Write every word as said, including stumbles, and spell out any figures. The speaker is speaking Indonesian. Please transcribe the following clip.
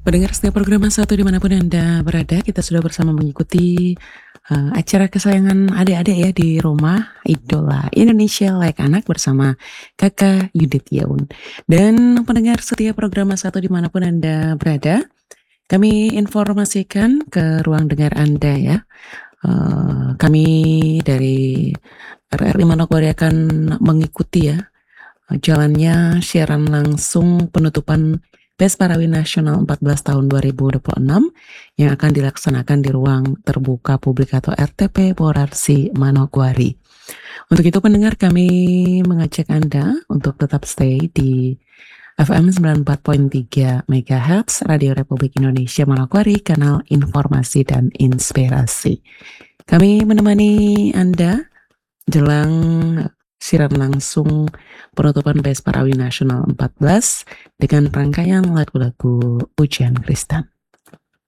Pendengar setiap program satu dimanapun Anda berada, kita sudah bersama mengikuti uh, acara kesayangan adik-adik ya di rumah, Idola Indonesia Like Anak bersama Kakak Yudit Yaun. Dan pendengar setiap program satu dimanapun Anda berada, kami informasikan ke ruang dengar Anda ya. Uh, kami dari R R I Manokwari akan mengikuti ya jalannya siaran langsung penutupan Pes Parawi Nasional empat belas tahun dua ribu dua puluh enam yang akan dilaksanakan di ruang terbuka publik atau R T P Borarsi Manokwari. Untuk itu pendengar kami mengajak Anda untuk tetap stay di F M sembilan puluh empat koma tiga MHz Radio Republik Indonesia Manokwari, kanal informasi dan inspirasi. Kami menemani Anda jelang siaran langsung penutupan Pes Parawi Nasional empat belas dengan rangkaian lagu-lagu pujian Kristen.